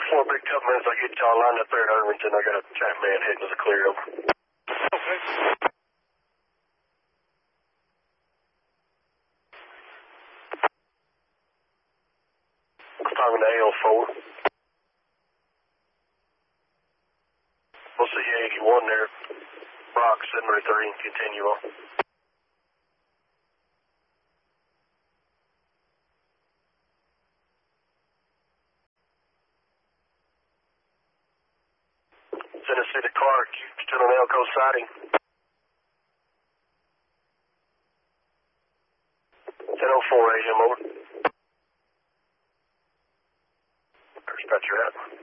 10-4, big couple minutes. I'll get y'all lined up there at Irvington. I got a track man hitting us a clear over. Okay. I'm talking to AL4. We'll see you 81 there. Rock 703 and continue on. Tennessee to Clark, you still on Elko siding. 10-4 AM, over. Dispatcher out.